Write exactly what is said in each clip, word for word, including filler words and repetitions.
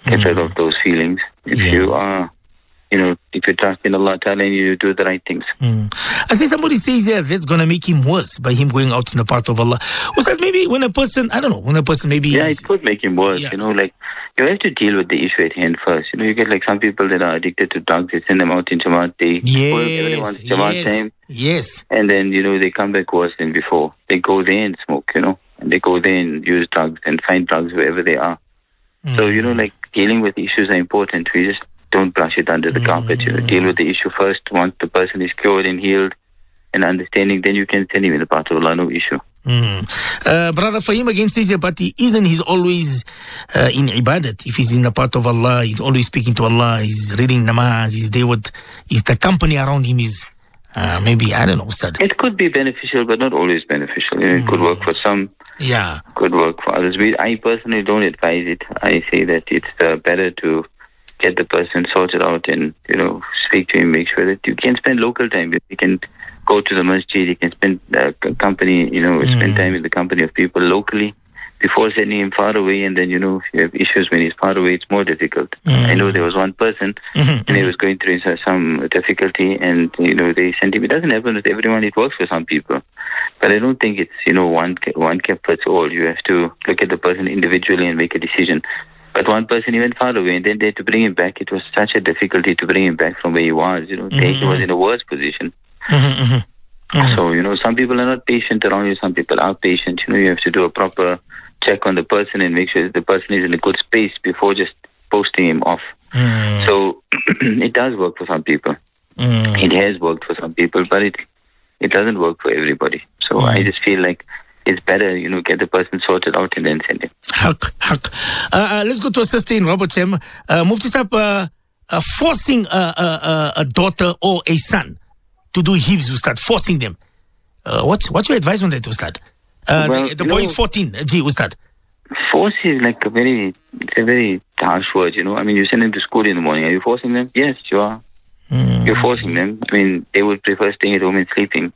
get Mm. rid of those feelings. If Yeah. you are, you know, if you trust in Allah Ta'ala and you do the right things. Mm. I see somebody says here that's going to make him worse by him going out in the path of Allah. Was that maybe when a person, I don't know, when a person maybe... Yeah, is- it could make him worse. Yeah. You know, like, you have to deal with the issue at hand first. You know, you get like some people that are addicted to drugs, they send them out in Jamaat, they spoil everyone's Yes, Jamaat yes, time, yes. and then, you know, they come back worse than before. They go there and smoke, you know, and they go there and use drugs and find drugs wherever they are. So, you know, like, dealing with issues are important. We just don't brush it under the carpet. You know, deal with the issue first. Once the person is cured and healed and understanding, then you can send him in the path of Allah, no issue. Mm. Uh, brother Fahim again says here, but he isn't he's always uh, in ibadat? If he's in the path of Allah, he's always speaking to Allah, he's reading namaz, he's there with, is the company around him is uh, maybe, I don't know, Ustad. It could be beneficial, but not always beneficial. You know, it could work for some, Yeah. could work for others. We, I personally don't advise it. I say that it's uh, better to get the person sorted out and, you know, speak to him, make sure that you can spend local time. You can go to the masjid, you can spend uh, c- company, you know, spend time in the company of people locally before sending him far away. And then, you know, if you have issues when he's far away, it's more difficult. I know there was one person and he was going through some difficulty and, you know, they sent him. It doesn't happen with everyone. It works for some people. But I don't think it's, you know, one, one cap fits all. You have to look at the person individually and make a decision. But one person, he went far away, and then they had to bring him back. It was such a difficulty to bring him back from where he was. You know, mm-hmm. he was in a worse position. Mm-hmm, mm-hmm. Mm-hmm. So, you know, some people are not patient around you. Some people are patient. You know, you have to do a proper check on the person and make sure that the person is in a good space before just posting him off. Mm-hmm. So it does work for some people. Mm-hmm. It has worked for some people, but it it doesn't work for everybody. So mm-hmm. I just feel like it's better, you know, get the person sorted out and then send him. Haq, haq. Uh, uh, let's go to a sister in Robert Chem. Uh, Mufti Sahib, uh, uh, forcing a, a, a daughter or a son to do hifz, Ustad, forcing them. Uh, what, what's your advice on that, Ustad? Uh, well, the the boy know, is fourteen, uh, gee, Ustad. Force is like a very, it's a very harsh word, you know. I mean, you send them to school in the morning. Are you forcing them? Yes, you are. Mm. You're forcing them. I mean, they would prefer staying at home and sleeping.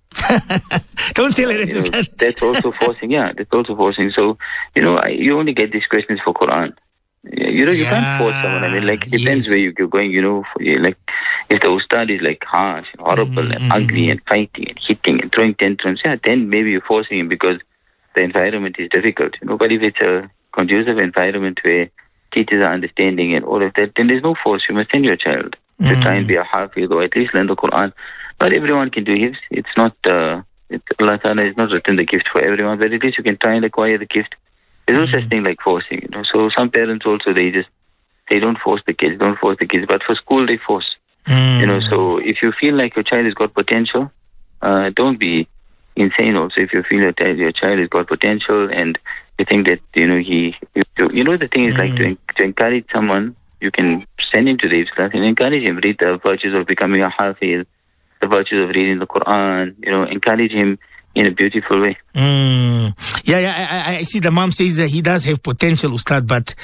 Don't say like you that. Know, that's also forcing. Yeah, that's also forcing. So, you know, I, you only get these questions for Quran. You know, you yeah, can't force someone. I mean, like, it depends yes. where you, you're going, you know. For, like, if the ustad is, like, harsh and horrible mm-hmm. and ugly and fighting and hitting and throwing tantrums, yeah, then maybe you're forcing him because the environment is difficult, you know. But if it's a conducive environment where teachers are understanding and all of that, then there's no force. You must send your child to mm. try and be a hafiz or at least learn the Quran. Not everyone can do hifz. It's not, uh, it's, Allah Ta'ala has not written the gift for everyone, but at least you can try and acquire the gift. There's no mm. such thing like forcing, you know. So some parents also, they just, they don't force the kids, don't force the kids, but for school they force. Mm. You know, so if you feel like your child has got potential, uh, don't be insane also. If you feel that your child has got potential and you think that, you know, he, you, you know, the thing is mm. like to, to encourage someone, you can send him to the class and encourage him, read the virtues of becoming a hafiz, the virtues of reading the Quran, you know, encourage him in a beautiful way. Mm. Yeah, yeah, I, I see the mom says that he does have potential, Ustad, but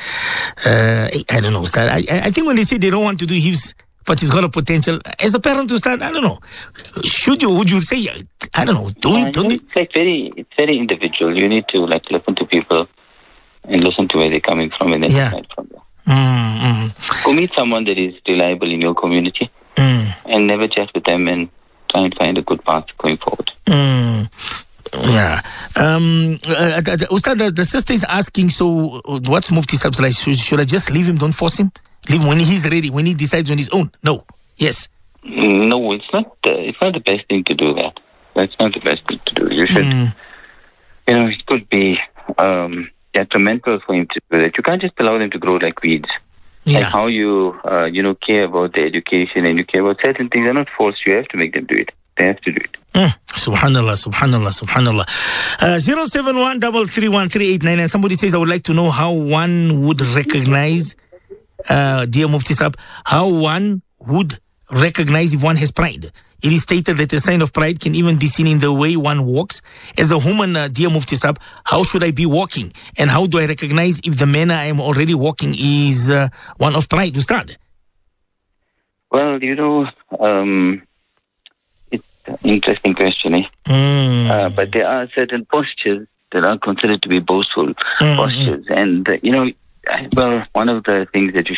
uh, I don't know, Ustad. I, I think when they say they don't want to do hifz, but he's got a potential, as a parent, Ustad, I don't know. Should you, would you say, I don't know, do yeah, it, don't it's like very, it's very individual. You need to like listen to people and listen to where they're coming from and then yeah. decide from there. Mm-hmm. Go meet someone that is reliable in your community mm. and never chat with them and try and find a good path going forward. Mm. Yeah. Um, uh, uh, Ustad, the, the sister is asking, so what's Mufti Sahib's like? Should, should I just leave him? Don't force him? Leave him when he's ready, when he decides on his own? No. Yes. No, it's not, uh, it's not the best thing to do that. That's not the best thing to do. You should, mm. you know, it could be um, detrimental for him to do that. You can't just allow them to grow like weeds. Yeah. Like how you, uh, you know, care about the education and you care about certain things are not forced. You have to make them do it. They have to do it. Mm. Subhanallah, subhanallah, subhanallah. Uh, zero seven one three three one three eight nine nine. Somebody says, I would like to know how one would recognize, uh, dear Mufti Sahib, how one would recognize if one has pride. It is stated that a sign of pride can even be seen in the way one walks. As a woman, uh, dear Mufti Sahib, how should I be walking? And how do I recognize if the manner I am already walking is uh, one of pride? To start. Well, you know, um, it's an interesting question, eh? Mm. Uh, but there are certain postures that are considered to be boastful mm-hmm. postures. And, uh, you know, well, one of the things that you